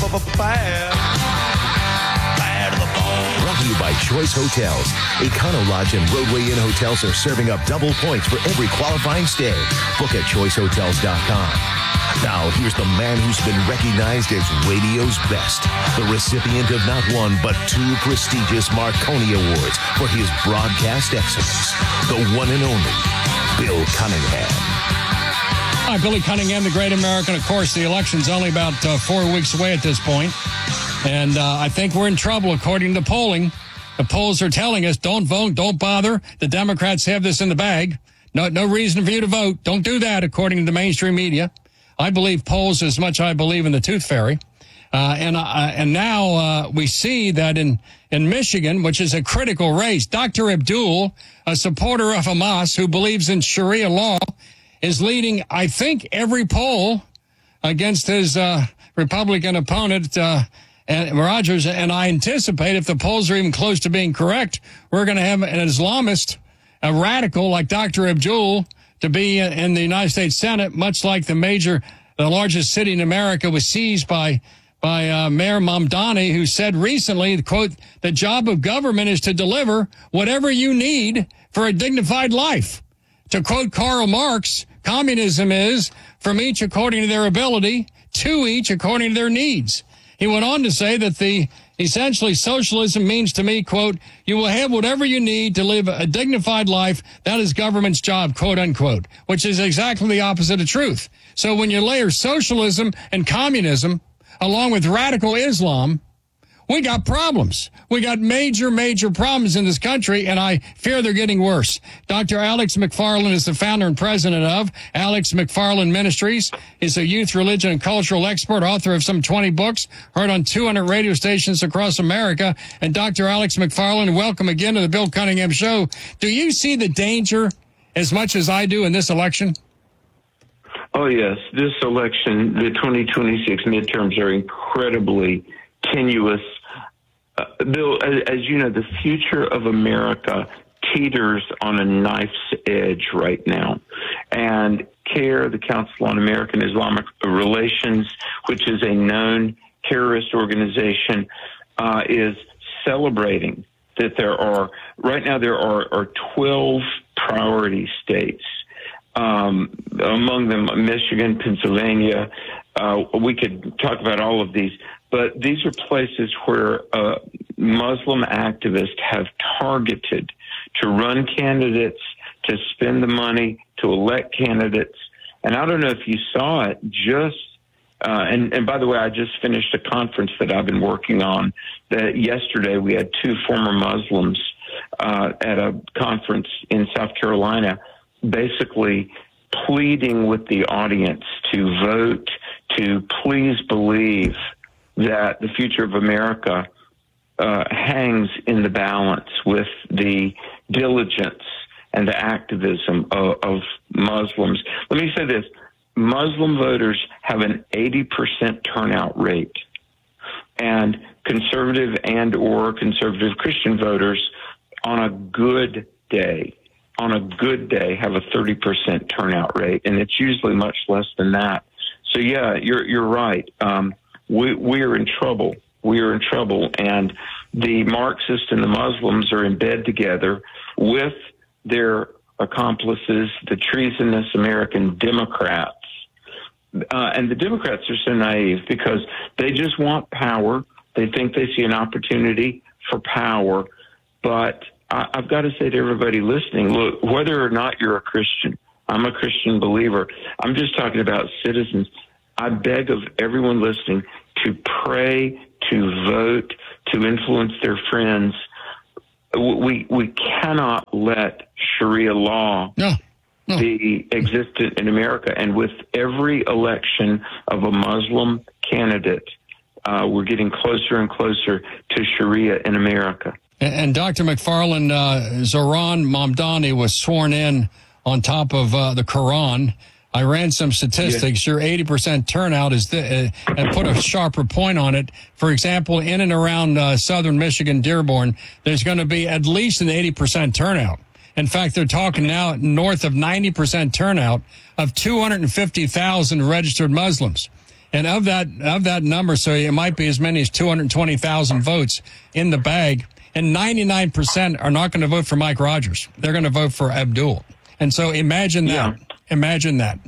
bad to the bone. Brought to you by Choice Hotels. Econo Lodge and Roadway Inn hotels are serving up double points for every qualifying stay. Book at choicehotels.com. Now, here's the man who's been recognized as radio's best, the recipient of not one, but two prestigious Marconi Awards for his broadcast excellence, the one and only Bill Cunningham. Hi, Billy Cunningham, the great American. Of course, the election's only about 4 weeks away at this point, and I think we're in trouble according to polling. The polls are telling us, don't vote, don't bother. The Democrats have this in the bag. No reason for you to vote. Don't do that, according to the mainstream media. I believe polls as much as I believe in the tooth fairy. And now we see that in Michigan, which is a critical race, Dr. Abdul, a supporter of Hamas who believes in Sharia law, is leading, I think, every poll against his Republican opponent, Rogers. And I anticipate if the polls are even close to being correct, we're going to have an Islamist, a radical like Dr. Abdul, to be in the United States Senate, much like the largest city in America was seized by Mayor Mamdani, who said recently, quote, the job of government is to deliver whatever you need for a dignified life. To quote Karl Marx, communism is from each according to their ability, to each according to their needs. He went on to say that essentially socialism means to me, quote, you will have whatever you need to live a dignified life. That is government's job, quote unquote, which is exactly the opposite of truth. So when you layer socialism and communism along with radical Islam, we got problems. We got major, major problems in this country, and I fear they're getting worse. Dr. Alex McFarland is the founder and president of Alex McFarland Ministries. He's a youth, religion, and cultural expert, author of some 20 books, heard on 200 radio stations across America. And Dr. Alex McFarland, welcome again to the Bill Cunningham Show. Do you see the danger as much as I do in this election? Oh, yes. This election, the 2026 midterms are incredibly tenuous. Bill, as you know, the future of America teeters on a knife's edge right now. And CAIR, the Council on American Islamic Relations, which is a known terrorist organization, is celebrating that right now there are 12 priority states. Among them, Michigan, Pennsylvania. We could talk about all of these, but these are places where Muslim activists have targeted to run candidates, to spend the money, to elect candidates. And I don't know if you saw it, and by the way, I just finished a conference that I've been working on. That yesterday we had two former Muslims at a conference in South Carolina, basically pleading with the audience to vote, to please believe that the future of America hangs in the balance with the diligence and the activism of Muslims. Let me say this. Muslim voters have an 80% turnout rate, and conservative and or conservative Christian voters on a good day have a 30% turnout rate, and it's usually much less than that. So yeah, you're right. We are in trouble. We are in trouble, and the Marxists and the Muslims are in bed together with their accomplices, the treasonous American Democrats. And the Democrats are so naive because they just want power. They think they see an opportunity for power. But I've got to say to everybody listening, look, whether or not you're a Christian, I'm a Christian believer. I'm just talking about citizens. I beg of everyone listening to pray, to vote, to influence their friends. We cannot let Sharia law be existent in America. And with every election of a Muslim candidate, we're getting closer and closer to Sharia in America. And Dr. McFarland, Zohran Mamdani was sworn in on top of the Quran. I ran some statistics. Your 80% turnout is and put a sharper point on it. For example, in and around southern Michigan, Dearborn, there's going to be at least an 80% turnout. In fact, they're talking now north of 90% turnout of 250,000 registered Muslims. And of that number, so it might be as many as 220,000 votes in the bag, and 99% are not going to vote for Mike Rogers. They're going to vote for Abdul. And so imagine that. Yeah. Imagine that.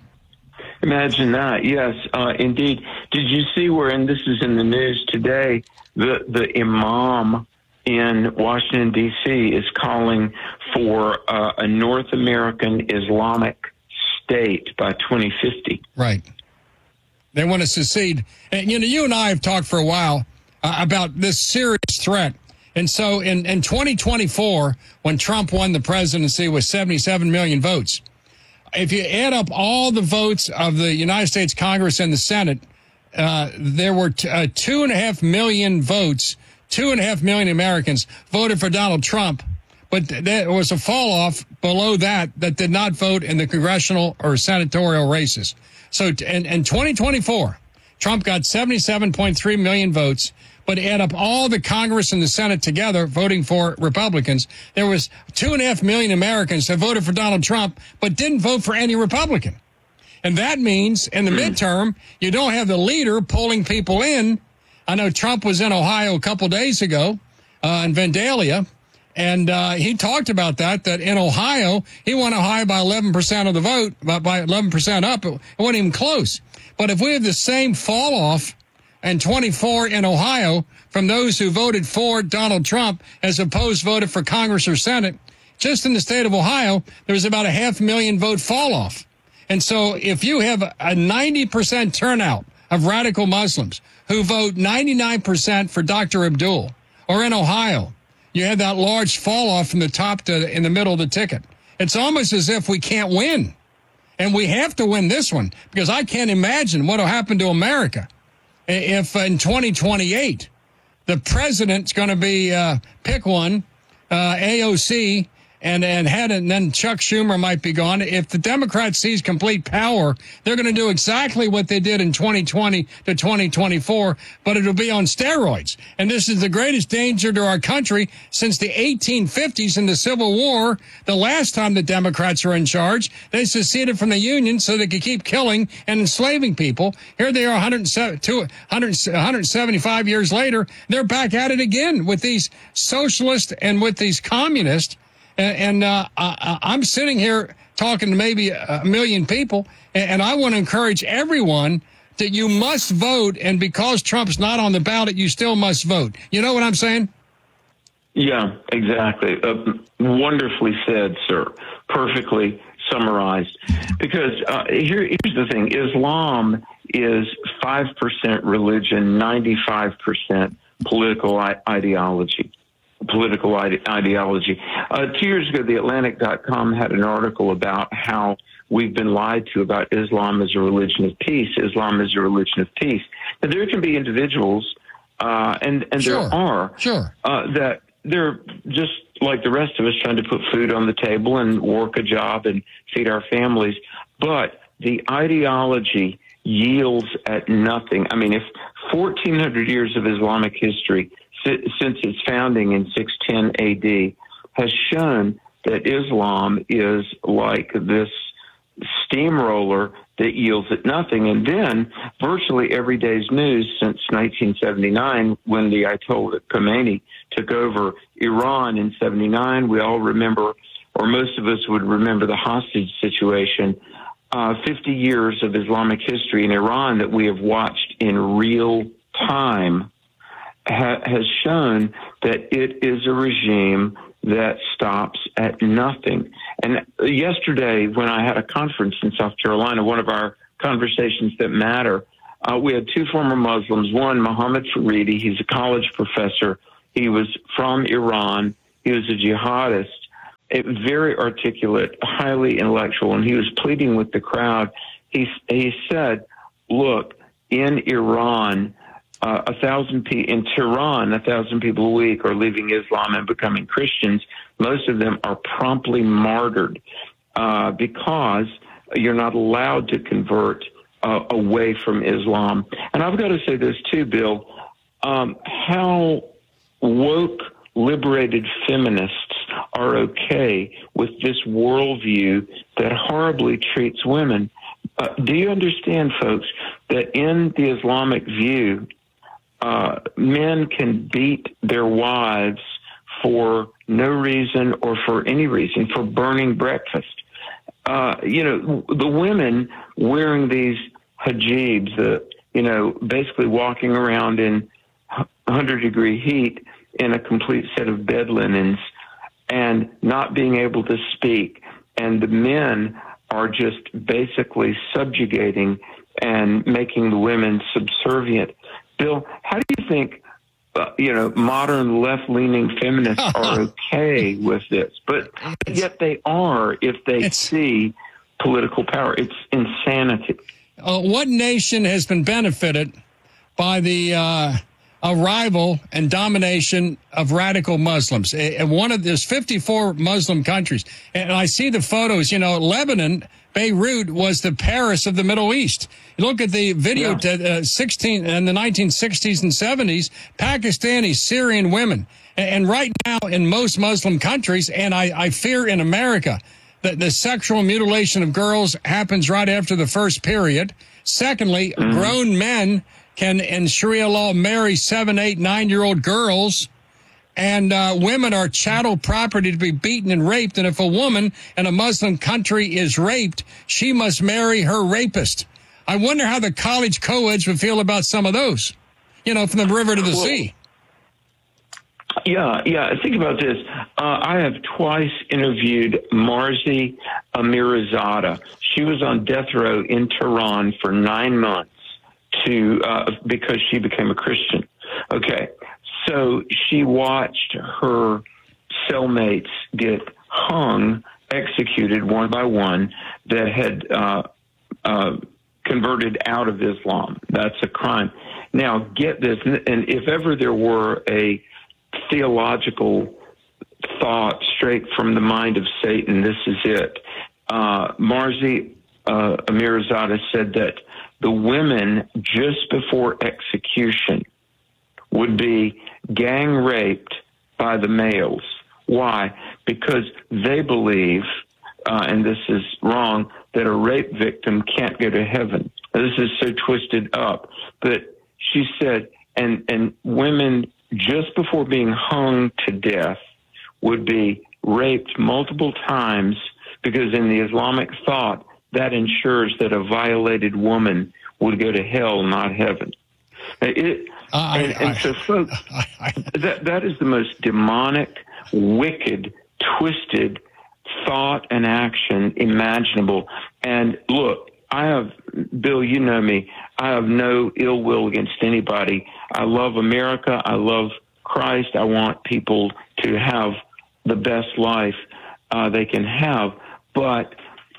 Imagine that. Yes, indeed. Did you see where, and this is in the news today, the imam in Washington, D.C. is calling for a North American Islamic state by 2050. Right. They want to secede. And, you and I have talked for a while about this serious threat. And so in 2024, when Trump won the presidency with 77 million votes, if you add up all the votes of the United States Congress and the Senate, there were 2.5 million votes. 2.5 million Americans voted for Donald Trump, but there was a fall off below that did not vote in the congressional or senatorial races. So in 2024, Trump got 77.3 million votes, but add up all the Congress and the Senate together voting for Republicans, there was 2.5 million Americans that voted for Donald Trump, but didn't vote for any Republican. And that means in the midterm, you don't have the leader pulling people in. I know Trump was in Ohio a couple days ago, in Vandalia, and he talked about that in Ohio, he won Ohio by 11% of the vote, by 11% up. It wasn't even close. But if we have the same fall off in 24 in Ohio from those who voted for Donald Trump as opposed voted for Congress or Senate, just in the state of Ohio, there was about a 500,000 vote fall off. And so if you have a 90% turnout of radical Muslims who vote 99% for Dr. Abdul, or in Ohio, you have that large fall off from the top to in the middle of the ticket. It's almost as if we can't win. And we have to win this one, because I can't imagine what will happen to America if in 2028 the president's going to be pick one, AOC, and then Chuck Schumer might be gone. If the Democrats seize complete power, they're going to do exactly what they did in 2020 to 2024, but it'll be on steroids. And this is the greatest danger to our country since the 1850s in the Civil War. The last time the Democrats were in charge, they seceded from the Union so they could keep killing and enslaving people. Here they are 175 years later. They're back at it again with these socialists and with these communists. And I'm sitting here talking to maybe a million people, and I want to encourage everyone that you must vote, and because Trump's not on the ballot, you still must vote. You know what I'm saying? Yeah, exactly. Wonderfully said, sir. Perfectly summarized. Because here's the thing. Islam is 5% religion, 95% political ideology. 2 years ago, TheAtlantic.com had an article about how we've been lied to about Islam as a religion of peace. Islam is a religion of peace. But there can be individuals, and Sure. there are, Sure. that they're just like the rest of us, trying to put food on the table and work a job and feed our families. But the ideology yields at nothing. I mean, if 1,400 years of Islamic history since its founding in 610 AD has shown that Islam is like this steamroller that yields at nothing. And then virtually every day's news since 1979, when the Ayatollah Khomeini took over Iran in 79, we all remember, or most of us would remember, the hostage situation. 50 years of Islamic history in Iran that we have watched in real time has shown that it is a regime that stops at nothing. And yesterday, when I had a conference in South Carolina, one of our conversations that matter, we had 2 former Muslims. One, Mohammed Faridi, he's a college professor. He was from Iran. He was a jihadist, a very articulate, highly intellectual, and he was pleading with the crowd. He said, look, in Iran, 1,000 people in Tehran, 1,000 people a week are leaving Islam and becoming Christians. Most of them are promptly martyred because you're not allowed to convert away from Islam. And I've got to say this too, Bill. How woke, liberated feminists are okay with this worldview that horribly treats women. Do you understand, folks? that in the Islamic view, men can beat their wives for no reason or for any reason, for burning breakfast. The women wearing these hijabs, basically walking around in 100-degree heat in a complete set of bed linens and not being able to speak. And the men are just basically subjugating and making the women subservient. Bill, how do you think, modern left-leaning feminists are okay with this? But yet they are if they see political power. It's insanity. What nation has been benefited by the arrival and domination of radical Muslims? There's 54 Muslim countries, and I see the photos. Lebanon, Beirut was the Paris of the Middle East. You look at the video, 16 in the 1960s and 70s, Pakistani, Syrian women, and right now in most Muslim countries, and I fear in America, the sexual mutilation of girls happens right after the first period. Secondly, grown men can, in Sharia law, marry 7, 8, 9-year-old girls, and women are chattel property to be beaten and raped. And if a woman in a Muslim country is raped, she must marry her rapist. I wonder how the college co-eds would feel about some of those, from the river to the sea. Yeah. Think about this. I have twice interviewed Marzi Amirzadeh. She was on death row in Tehran for 9 months because she became a Christian. Okay. So she watched her cellmates get executed one by one that had converted out of Islam. That's a crime. Now, get this, and if ever there were a theological thought straight from the mind of Satan, this is it. Marzi Amirzadeh said that the women just before execution would be gang raped by the males. Why? Because they believe, and this is wrong, that a rape victim can't go to heaven. This is so twisted up. But she said, and women just before being hung to death would be raped multiple times, because in the Islamic thought, that ensures that a violated woman would go to hell, not heaven. So, folks, that is the most demonic, wicked, twisted thought and action imaginable. And look, Bill, you know me, I have no ill will against anybody. I love America. I love Christ. I want people to have the best life they can have. But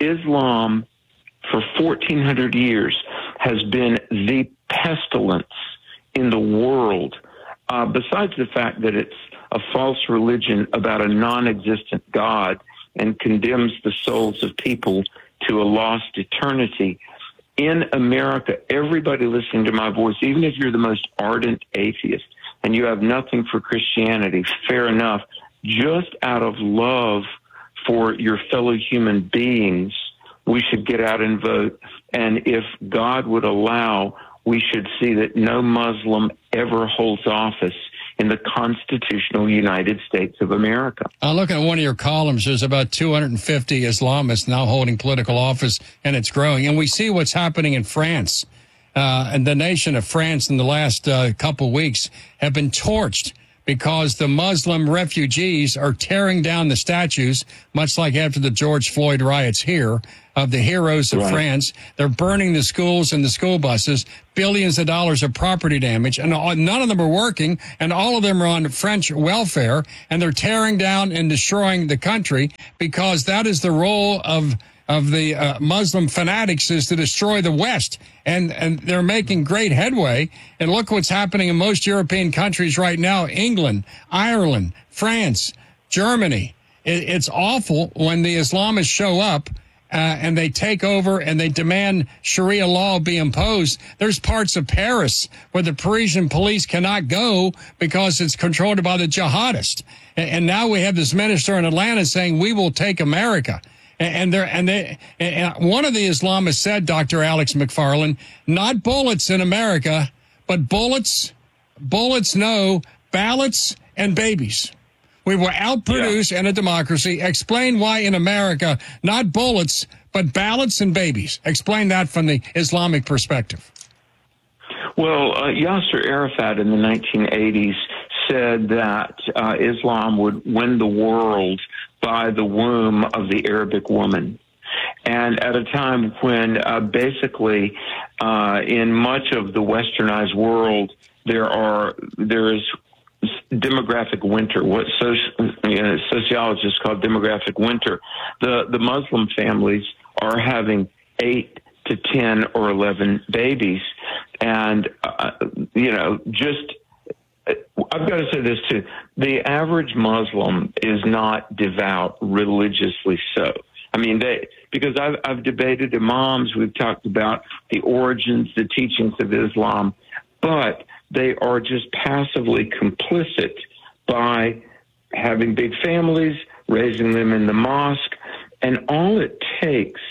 Islam, for 1,400 years, has been the pestilence in the world, besides the fact that it's a false religion about a non-existent God and condemns the souls of people to a lost eternity. In America, everybody listening to my voice, even if you're the most ardent atheist and you have nothing for Christianity, fair enough, just out of love for your fellow human beings, we should get out and vote. And if God would allow, we should see that no Muslim ever holds office in the constitutional United States of America. I'm looking at one of your columns. There's about 250 Islamists now holding political office, and it's growing. And we see what's happening in France. And the nation of France in the last couple weeks have been torched because the Muslim refugees are tearing down the statues, much like after the George Floyd riots here, of the heroes of France. They're burning the schools and the school buses, billions of dollars of property damage, and none of them are working, and all of them are on French welfare, and they're tearing down and destroying the country because that is the role of the Muslim fanatics, is to destroy the West. And they're making great headway. And look what's happening in most European countries right now: England, Ireland, France, Germany. It's awful when the Islamists show up and they take over and they demand Sharia law be imposed. There's parts of Paris where the Parisian police cannot go because it's controlled by the jihadists. And now we have this minister in Atlanta saying, we will take America. And one of the Islamists said, Dr. Alex McFarland, not bullets in America, but bullets no, ballots and babies. We will outproduce in a democracy. Explain why in America, not bullets, but ballots and babies. Explain that from the Islamic perspective. Well, Yasser Arafat in the 1980s said that Islam would win the world by the womb of the Arabic woman. And at a time when basically in much of the westernized world there is demographic winter, what sociologists call demographic winter. The Muslim families are having 8 to 10 or 11 babies. And, I've got to say this too. The average Muslim is not devout religiously so. I mean, because I've debated imams, we've talked about the origins, the teachings of Islam, but they are just passively complicit by having big families, raising them in the mosque, and all it takes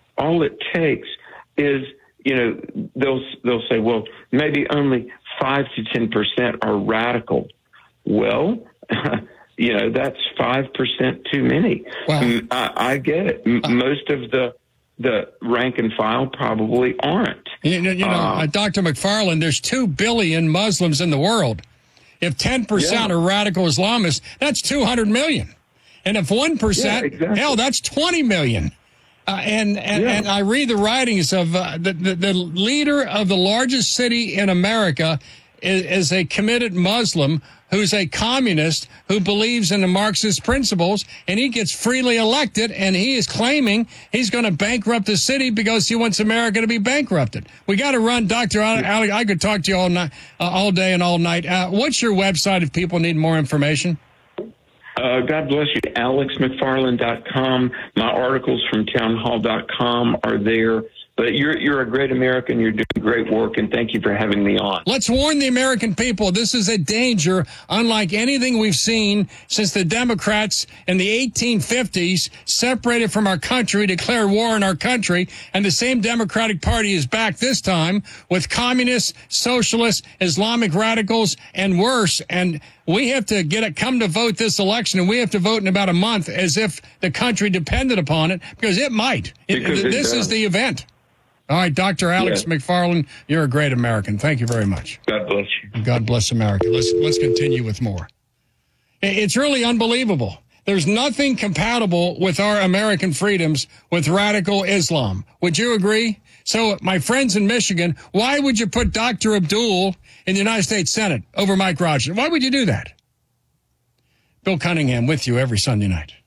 is, they'll say, well, maybe only 5 to 10% are radical. Well, that's 5% too many. Wow. I get it. Most of the rank and file probably aren't. Dr. McFarland, there's 2 billion Muslims in the world. If 10% are radical Islamists, that's 200 million. And if 1%, exactly. Hell, that's 20 million. And I read the writings of the leader of the largest city in America is a committed Muslim who's a communist who believes in the Marxist principles, and he gets freely elected, and he is claiming he's going to bankrupt the city because he wants America to be bankrupted. We got to run, Dr. Ali. I could talk to you all night, all day and all night. What's your website if people need more information? God bless you. AlexMcFarland.com. My articles from townhall.com are there. But you're a great American. You're doing great work, and thank you for having me on. Let's warn the American people. This is a danger unlike anything we've seen since the Democrats in the 1850s separated from our country, declared war on our country, and the same Democratic Party is back this time with communists, socialists, Islamic radicals, and worse. And we have to come to vote this election, and we have to vote in about a month as if the country depended upon it, because it might. This is the event. All right, Dr. Alex McFarland, you're a great American. Thank you very much. God bless you. God bless America. Let's continue with more. It's really unbelievable. There's nothing compatible with our American freedoms with radical Islam. Would you agree? So, my friends in Michigan, why would you put Dr. Abdul in the United States Senate over Mike Rogers? Why would you do that? Bill Cunningham with you every Sunday night.